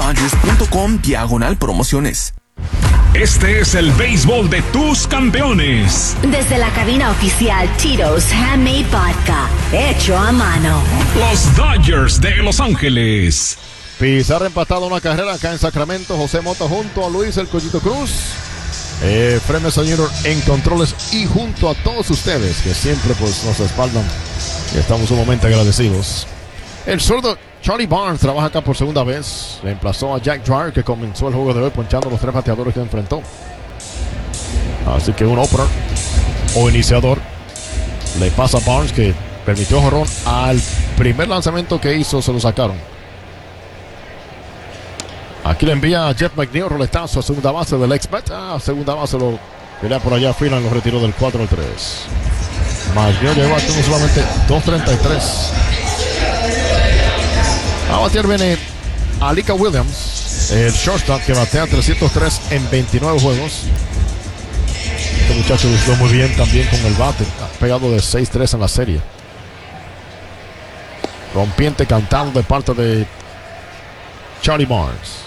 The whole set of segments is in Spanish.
dodgers.com/promociones. Este es el béisbol de tus campeones. Desde la cabina oficial Tito's Handmade Vodka, hecho a mano. Los Dodgers de Los Ángeles. Pizarra empatado una carrera acá en Sacramento. José Mota junto a Luis El Collito Cruz. Fremes Jr. en controles y junto a todos ustedes que siempre pues nos respaldan. Y estamos sumamente agradecidos. El zurdo Charlie Barnes trabaja acá por segunda vez. Reemplazó a Jack Dreyer, que comenzó el juego de hoy ponchando los 3 bateadores que enfrentó. Así que un opener o iniciador le pasa a Barnes, que permitió jonrón al primer lanzamiento que hizo. Se lo sacaron. Aquí le envía a Jeff McNeil roletazo a segunda base del ex-Met. Segunda base lo pelea por allá. Freeland lo retiró del 4-3. McNeil llegó a tener solamente 2.33. A batear viene Alika Williams, el shortstop, que batea 303 en 29 juegos. Este muchacho lució muy bien también con el bate. Ha pegado de 6-3 en la serie. Rompiente cantado de parte de Charlie Barnes.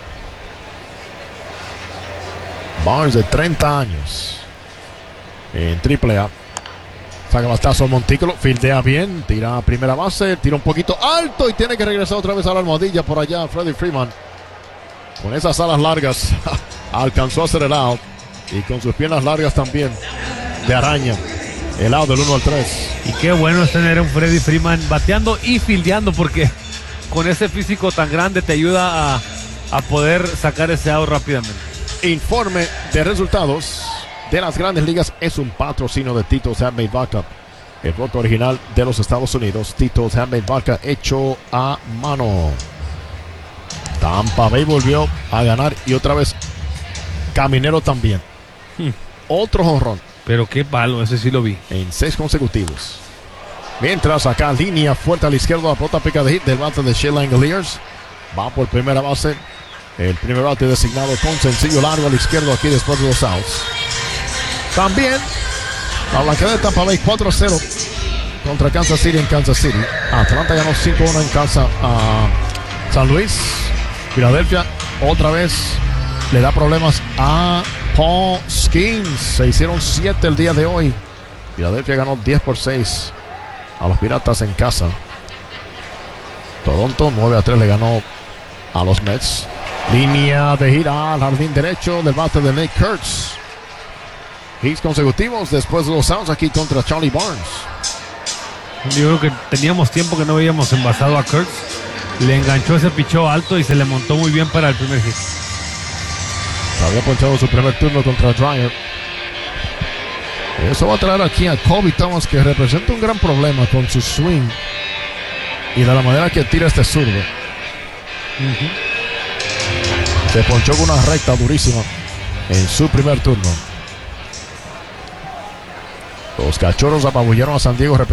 Barnes, de 30 años, en AAA. Saca batazo al montículo, fildea bien, tira a primera base, tira un poquito alto y tiene que regresar otra vez a la almohadilla por allá. Freddie Freeman, con esas alas largas, alcanzó a hacer el out, y con sus piernas largas también de araña, el out del 1-3. Y qué bueno es tener un Freddie Freeman bateando y fildeando, porque con ese físico tan grande te ayuda a poder sacar ese out rápidamente. Informe de resultados de las Grandes Ligas es un patrocinio de Tito's Handmade Vodka, el producto original de los Estados Unidos. Tito's Handmade Vodka, hecho a mano. Tampa Bay volvió a ganar y otra vez Caminero también. Otro jonrón. Pero qué palo, ese sí lo vi. En 6 consecutivos. Mientras acá línea fuerte a la izquierda, la pelota pica de hit del bate de Shea Langeliers. Va por primera base. El primer bate designado con sencillo largo a la izquierda aquí después de los outs. También la blanqueada de Tampa Bay 4-0 contra Kansas City en Kansas City. Atlanta ganó 5-1 en casa a San Luis. Filadelfia otra vez le da problemas a Paul Skeens. Se hicieron 7 el día de hoy. Filadelfia ganó 10-6 a los Piratas en casa. Toronto 9-3 le ganó a los Mets. Línea de gira al jardín derecho del bate de Nate Kurtz. Hits consecutivos después de los outs aquí contra Charlie Barnes. Yo creo que teníamos tiempo que no veíamos envasado a Kurtz. Le enganchó ese picheo alto y se le montó muy bien para el primer hit. Había ponchado su primer turno contra Dreyer. Eso va a traer aquí a Kobe Thomas, que representa un gran problema con su swing y de la manera que tira este zurdo. Se ponchó con una recta durísima en su primer turno. Los Cachorros apabullaron a San Diego